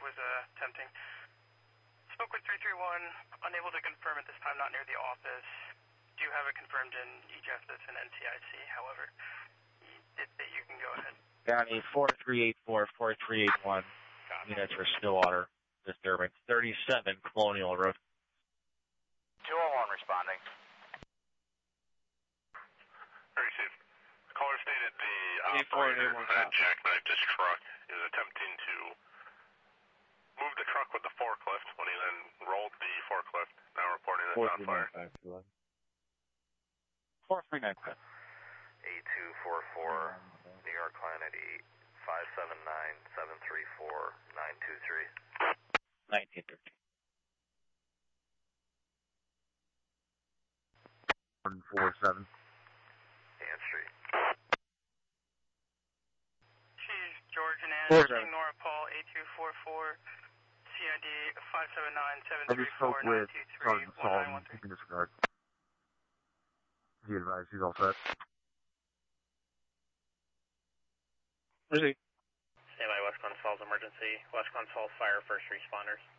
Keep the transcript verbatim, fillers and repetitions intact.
was uh, tempting. Spoke with three three one, unable to confirm at this time, not near the office. Do have it confirmed in E Justice and N C I C, however, it, it, you can go ahead. County four three eight four, four three eight one, units for Stillwater disturbance, thirty-seven Colonial Road. two oh one responding. Received. Caller stated the operator of that jackknifed his truck is attempting to move the truck with the forklift when he then rolled the forklift. Now reporting it's on fire. four three nine five. A two four four, New York Line at eight five seven nine seven three four nine two three. nineteen thirteen. one four seven. Ann Street. She's George and Ann, Nora Paul, A two four four, C I D five seven nine seven three four nine two three one nine one three. Disregard. He advised he's all set. Where's he? Stand by West Glen Falls emergency. West Glen Falls fire first responders.